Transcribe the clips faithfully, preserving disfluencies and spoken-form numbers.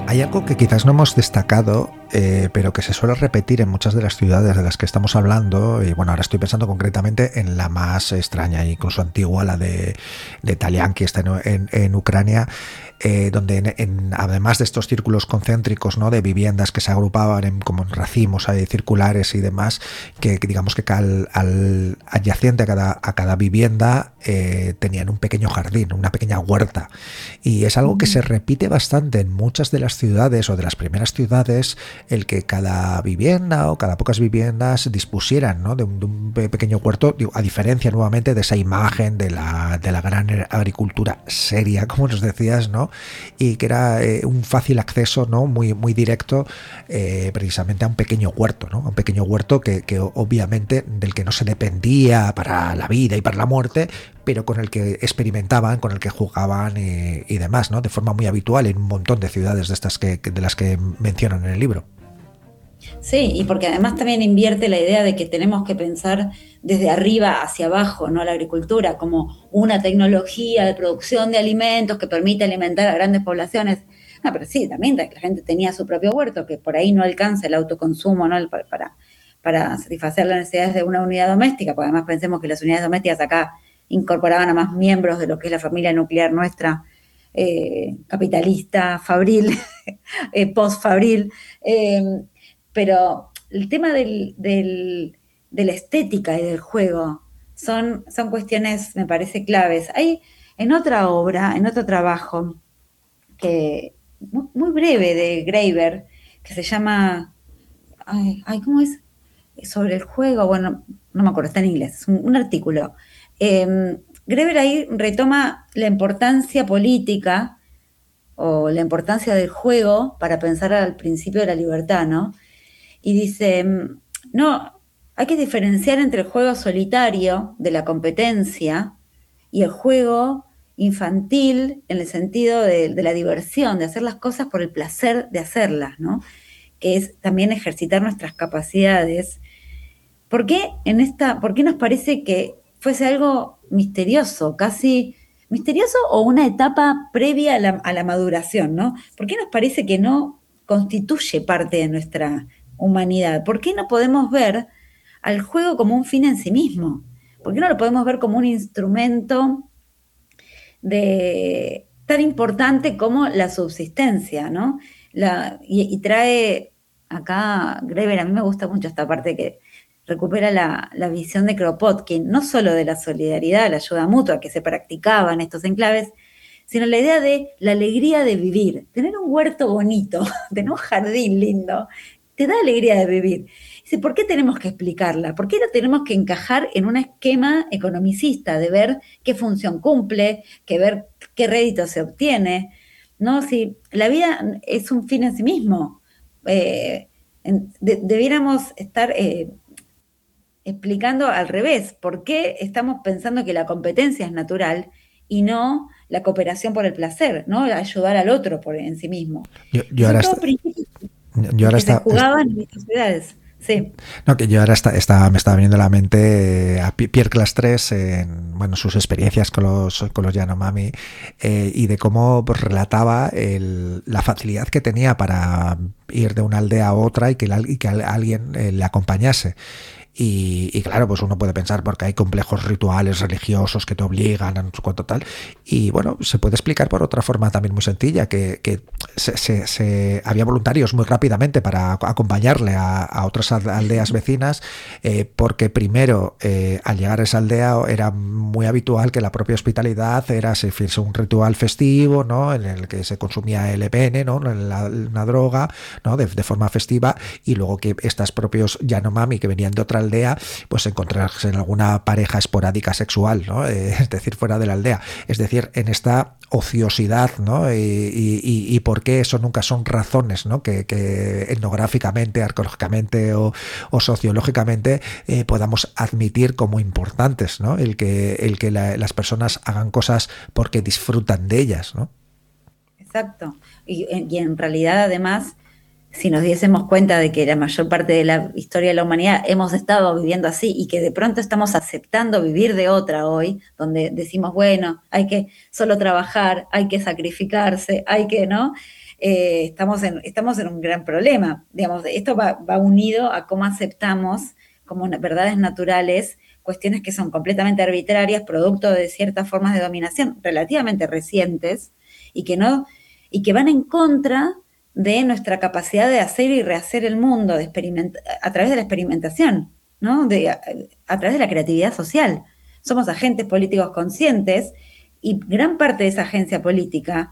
Hay algo que quizás no hemos destacado, eh, pero que se suele repetir en muchas de las ciudades de las que estamos hablando, y bueno, ahora estoy pensando concretamente en la más extraña e incluso antigua, la de, de Talián, que está en, en, en Ucrania, eh, donde en, en, además de estos círculos concéntricos, ¿no?, de viviendas que se agrupaban en, como en racimos ahí, circulares y demás, que, que digamos que al, al adyacente a cada, a cada vivienda eh, tenían un pequeño jardín, una pequeña huerta, y es algo que se repite bastante en muchas de las ciudades o de las primeras ciudades, el que cada vivienda o cada pocas viviendas dispusieran, ¿no?, de, un, de un pequeño huerto, a diferencia nuevamente de esa imagen de la, de la gran agricultura seria, como nos decías, ¿no?, y que era eh, un fácil acceso, ¿no?, muy, muy directo eh, precisamente a un pequeño huerto, ¿no?, a un pequeño huerto que, que obviamente del que no se dependía para la vida y para la muerte, pero con el que experimentaban, con el que jugaban y, y demás, ¿no?, de forma muy habitual en un montón de ciudades de estas que, de las que mencionan en el libro. Sí, y porque además también invierte la idea de que tenemos que pensar desde arriba hacia abajo, ¿no?, la agricultura como una tecnología de producción de alimentos que permite alimentar a grandes poblaciones. No, pero sí, también la gente tenía su propio huerto, que por ahí no alcanza el autoconsumo, ¿no?, para, para, para satisfacer las necesidades de una unidad doméstica, porque además pensemos que las unidades domésticas acá incorporaban a más miembros de lo que es la familia nuclear nuestra, eh, capitalista, fabril, eh, post-fabril, eh, pero el tema del, del, de la estética y del juego son, son cuestiones, me parece, claves. Hay en otra obra, en otro trabajo, que muy, muy breve de Graeber, que se llama, ay, ay, ¿cómo es? Sobre el juego, bueno, no me acuerdo, está en inglés, es un, un artículo. Eh, Graeber ahí retoma la importancia política o la importancia del juego para pensar al principio de la libertad, ¿no? Y dice, no, hay que diferenciar entre el juego solitario de la competencia y el juego infantil en el sentido de, de la diversión, de hacer las cosas por el placer de hacerlas, ¿no?, que es también ejercitar nuestras capacidades. ¿Por qué en esta, por qué nos parece que fuese algo misterioso, casi misterioso o una etapa previa a la, a la maduración, ¿no? ¿Por qué nos parece que no constituye parte de nuestra humanidad? ¿Por qué no podemos ver al juego como un fin en sí mismo? ¿Por qué no lo podemos ver como un instrumento de, tan importante como la subsistencia, ¿no? La, y, y trae acá, Graeber, a mí me gusta mucho esta parte que recupera la, la visión de Kropotkin, no solo de la solidaridad, la ayuda mutua que se practicaba en estos enclaves, sino la idea de la alegría de vivir. Tener un huerto bonito, tener un jardín lindo, te da alegría de vivir. Dice, ¿por qué tenemos que explicarla? ¿Por qué no tenemos que encajar en un esquema economicista de ver qué función cumple, que ver qué rédito se obtiene? ¿No? Si la vida es un fin en sí mismo, eh, de, debiéramos estar eh, explicando al revés, ¿por qué estamos pensando que la competencia es natural y no la cooperación por el placer, ¿no?, ayudar al otro por en sí mismo? Yo, Y yo son ahora todos está, principios yo ahora que se está, est- jugaban en estas ciudades. Sí. no, que yo ahora está, está, me estaba viniendo a la mente eh, a Pierre Clastres en, bueno, sus experiencias con los, con los Yanomami, eh, y de cómo pues, relataba el, la facilidad que tenía para ir de una aldea a otra y que, la, y que alguien eh, le acompañase. Y, y claro, pues uno puede pensar porque hay complejos rituales religiosos que te obligan a no sé cuánto tal. Y bueno, se puede explicar por otra forma también muy sencilla, que, que se, se, se, había voluntarios muy rápidamente para acompañarle a, a otras aldeas vecinas, eh, porque primero, eh, al llegar a esa aldea era muy habitual que la propia hospitalidad era se fuese un ritual festivo, ¿no?, en el que se consumía L P N, ¿no?, la, una droga, ¿no?, de, de forma festiva, y luego que estos propios Yanomami que venían de otra aldea, pues encontrarse en alguna pareja esporádica sexual, ¿no?, eh, es decir, fuera de la aldea, es decir, en esta ociosidad, ¿no?, y, y, y por qué eso nunca son razones, ¿no?, que, que etnográficamente, arqueológicamente o, o sociológicamente eh, podamos admitir como importantes, ¿no?, el que, el que la, las personas hagan cosas porque disfrutan de ellas, ¿no? Exacto. Y, y en realidad, además, si nos diésemos cuenta de que la mayor parte de la historia de la humanidad hemos estado viviendo así y que de pronto estamos aceptando vivir de otra hoy, donde decimos, bueno, hay que solo trabajar, hay que sacrificarse, hay que, ¿no? Eh, estamos, en, estamos en un gran problema. Digamos, esto va, va unido a cómo aceptamos como verdades naturales cuestiones que son completamente arbitrarias, producto de ciertas formas de dominación relativamente recientes y que no, y que van en contra de nuestra capacidad de hacer y rehacer el mundo de a través de la experimentación, ¿no? De, a, a través de la creatividad social. Somos agentes políticos conscientes y gran parte de esa agencia política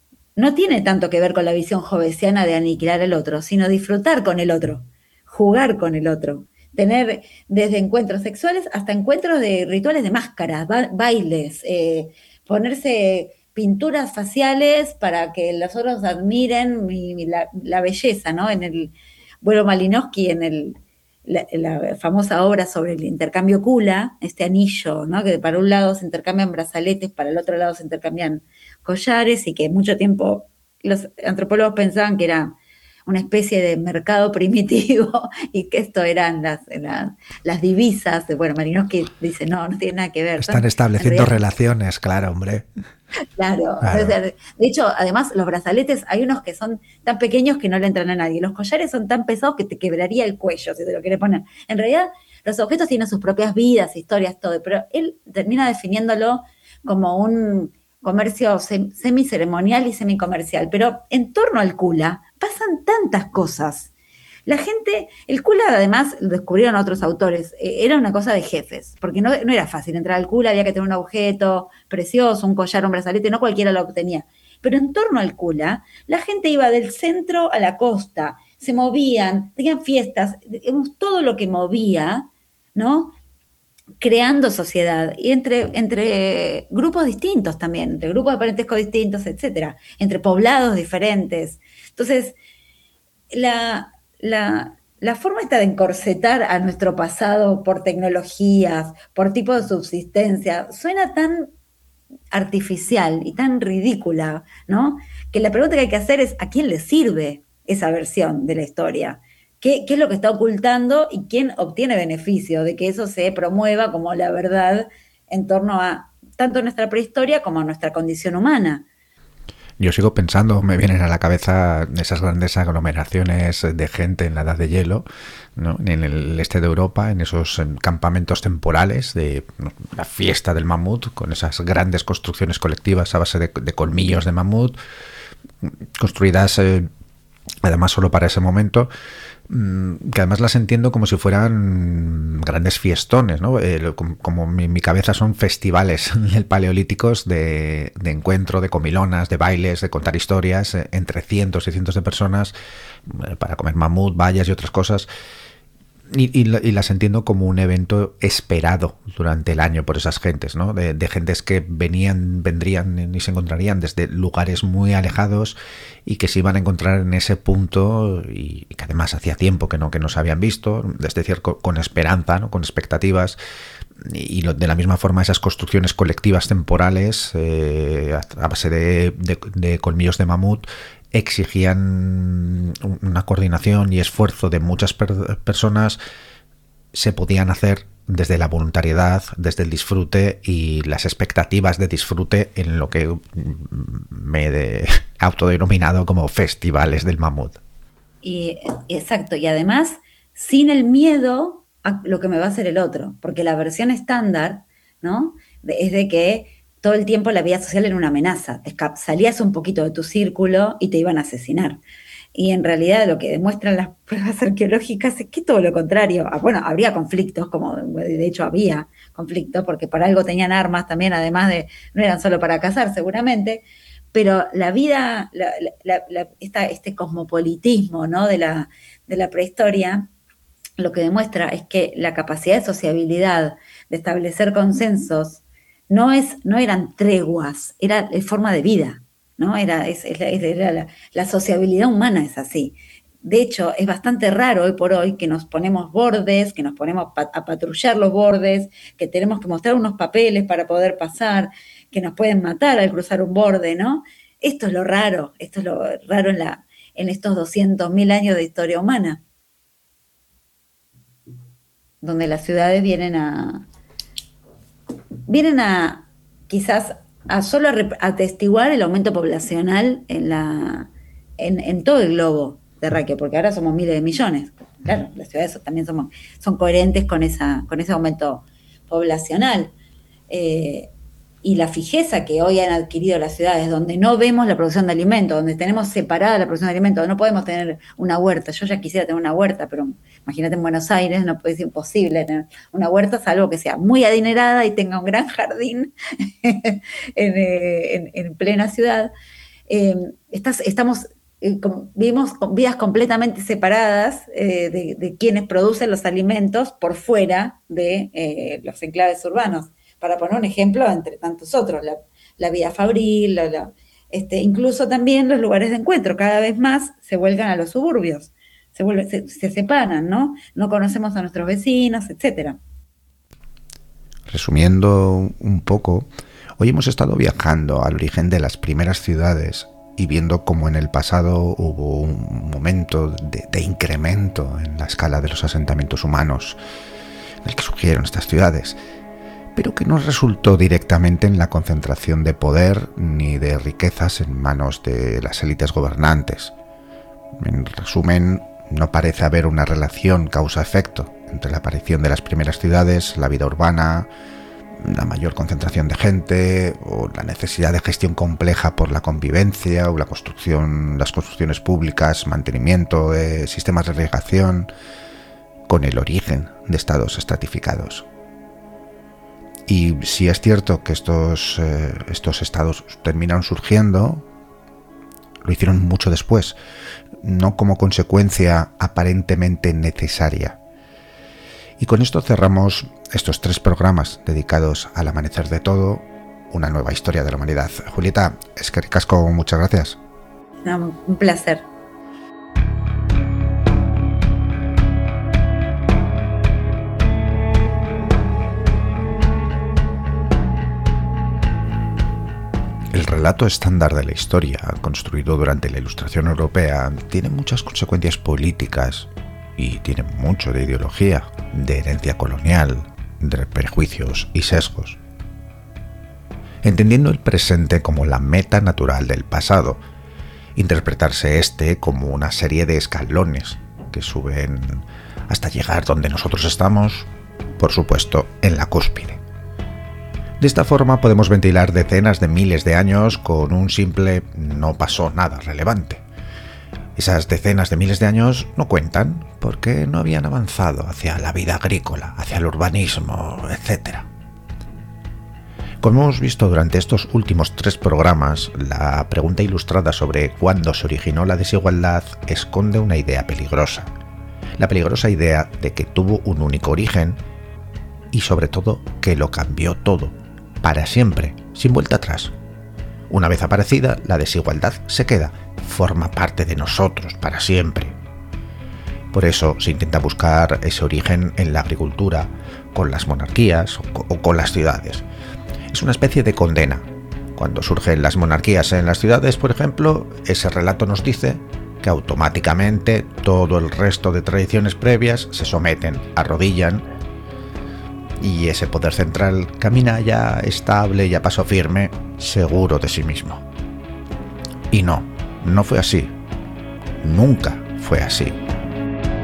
no tiene tanto que ver con la visión jovesiana de aniquilar al otro, sino disfrutar con el otro, jugar con el otro, tener desde encuentros sexuales hasta encuentros de rituales de máscaras, ba bailes, eh, ponerse pinturas faciales para que los otros admiren mi, la, la, belleza, ¿no? En el bueno Malinowski, en el, la, la, famosa obra sobre el intercambio Kula, este anillo, ¿no? Que para un lado se intercambian brazaletes, para el otro lado se intercambian collares, y que mucho tiempo los antropólogos pensaban que era una especie de mercado primitivo y que esto eran las, las, las divisas. Bueno, Malinowski dice, no, no tiene nada que ver. Están estableciendo relaciones, claro, hombre. Claro, claro. O sea, de hecho, además los brazaletes, hay unos que son tan pequeños que no le entran a nadie. Los collares son tan pesados que te quebraría el cuello si te lo quieres poner. En realidad, los objetos tienen sus propias vidas, historias, todo, pero él termina definiéndolo como un comercio semi-ceremonial y semi-comercial. Pero en torno al Kula pasan tantas cosas. La gente, el Kula además lo descubrieron otros autores, eh, era una cosa de jefes, porque no, no era fácil entrar al Kula, había que tener un objeto precioso, un collar, un brazalete, no cualquiera lo obtenía. Pero en torno al Kula, la gente iba del centro a la costa, se movían, tenían fiestas, todo lo que movía, ¿no? Creando sociedad, y entre, entre grupos distintos también, entre grupos de parentesco distintos, etcétera, entre poblados diferentes. Entonces, la... La, la forma esta de encorsetar a nuestro pasado por tecnologías, por tipo de subsistencia, suena tan artificial y tan ridícula, ¿no? Que la pregunta que hay que hacer es, ¿a quién le sirve esa versión de la historia? ¿Qué, qué es lo que está ocultando y quién obtiene beneficio de que eso se promueva como la verdad en torno a tanto nuestra prehistoria como a nuestra condición humana? Yo sigo pensando, me vienen a la cabeza esas grandes aglomeraciones de gente en la Edad de Hielo, ¿no? En el este de Europa, en esos campamentos temporales de, ¿no?, la fiesta del mamut, con esas grandes construcciones colectivas a base de, de colmillos de mamut, construidas eh, además solo para ese momento, que además las entiendo como si fueran grandes fiestones, ¿no? Eh, como, como mi, mi cabeza son festivales paleolíticos de, de encuentro, de comilonas, de bailes, de contar historias eh, entre cientos y cientos de personas eh, para comer mamut, bayas y otras cosas. Y, y, y las entiendo como un evento esperado durante el año por esas gentes, ¿no? De, de gentes que venían, vendrían y se encontrarían desde lugares muy alejados y que se iban a encontrar en ese punto, y, y que además hacía tiempo que no, que no se habían visto, es decir, con, con esperanza, ¿no?, con expectativas. Y lo, de la misma forma esas construcciones colectivas temporales eh, a, a base de, de, de colmillos de mamut exigían una coordinación y esfuerzo de muchas per personas. Se podían hacer desde la voluntariedad, desde el disfrute y las expectativas de disfrute en lo que me he autodenominado como festivales del mamut. Y, exacto, y además sin el miedo a lo que me va a hacer el otro, porque la versión estándar, ¿no?, es de que todo el tiempo la vida social era una amenaza, te salías un poquito de tu círculo y te iban a asesinar. Y en realidad lo que demuestran las pruebas arqueológicas es que todo lo contrario. Bueno, habría conflictos, como de hecho había conflictos, porque para algo tenían armas también, además de, no eran solo para cazar seguramente, pero la vida, la, la, la, esta, este cosmopolitismo, ¿no?, de la, de la prehistoria, lo que demuestra es que la capacidad de sociabilidad, de establecer consensos, no, es, no eran treguas, era forma de vida, ¿no? Era, es, era la, la sociabilidad humana es así. De hecho, es bastante raro hoy por hoy que nos ponemos bordes, que nos ponemos a patrullar los bordes, que tenemos que mostrar unos papeles para poder pasar, que nos pueden matar al cruzar un borde, ¿no? Esto es lo raro, esto es lo raro en la, en estos doscientos mil años de historia humana, donde las ciudades vienen a, vienen a quizás a solo a atestiguar el aumento poblacional en, la, en, en todo el globo terráqueo, porque ahora somos miles de millones. Claro, las ciudades también somos, son coherentes con, esa, con ese aumento poblacional. Eh, y la fijeza que hoy han adquirido las ciudades, donde no vemos la producción de alimentos, donde tenemos separada la producción de alimentos, no podemos tener una huerta. Yo ya quisiera tener una huerta, pero imagínate en Buenos Aires, no es imposible tener una huerta, salvo que sea muy adinerada y tenga un gran jardín en, en, en plena ciudad. Eh, estás, estamos, eh, vivimos con vidas completamente separadas eh, de, de quienes producen los alimentos por fuera de eh, los enclaves urbanos. Para poner un ejemplo entre tantos otros, la, la vida fabril, la, la, este, incluso también los lugares de encuentro, cada vez más se vuelcan a los suburbios, se, vuelve, se, se separan, ¿no? No conocemos a nuestros vecinos, etcétera. Resumiendo un poco, hoy hemos estado viajando al origen de las primeras ciudades y viendo cómo en el pasado hubo un momento de, de incremento en la escala de los asentamientos humanos en el que surgieron estas ciudades, pero que no resultó directamente en la concentración de poder ni de riquezas en manos de las élites gobernantes. En resumen, no parece haber una relación causa-efecto entre la aparición de las primeras ciudades, la vida urbana, la mayor concentración de gente, o la necesidad de gestión compleja por la convivencia, o la construcción, las construcciones públicas, mantenimiento de sistemas de irrigación, con el origen de estados estratificados. Y si es cierto que estos, eh, estos estados terminaron surgiendo, lo hicieron mucho después, no como consecuencia aparentemente necesaria. Y con esto cerramos estos tres programas dedicados al amanecer de todo, una nueva historia de la humanidad. Julieta, eskerrik asko, muchas gracias. No, un placer. El relato estándar de la historia, construido durante la Ilustración Europea, tiene muchas consecuencias políticas y tiene mucho de ideología, de herencia colonial, de prejuicios y sesgos. Entendiendo el presente como la meta natural del pasado, interpretarse este como una serie de escalones que suben hasta llegar donde nosotros estamos, por supuesto, en la cúspide. De esta forma podemos ventilar decenas de miles de años con un simple no pasó nada relevante. Esas decenas de miles de años no cuentan porque no habían avanzado hacia la vida agrícola, hacia el urbanismo, etcétera. Como hemos visto durante estos últimos tres programas, la pregunta ilustrada sobre cuándo se originó la desigualdad esconde una idea peligrosa. La peligrosa idea de que tuvo un único origen y sobre todo que lo cambió todo. Para siempre, sin vuelta atrás. Una vez aparecida, la desigualdad se queda, forma parte de nosotros para siempre. Por eso se intenta buscar ese origen en la agricultura, con las monarquías o con las ciudades. Es una especie de condena. Cuando surgen las monarquías en las ciudades, por ejemplo, ese relato nos dice que automáticamente todo el resto de tradiciones previas se someten, arrodillan, y ese poder central camina ya estable y a paso firme, seguro de sí mismo. Y no, no fue así. Nunca fue así.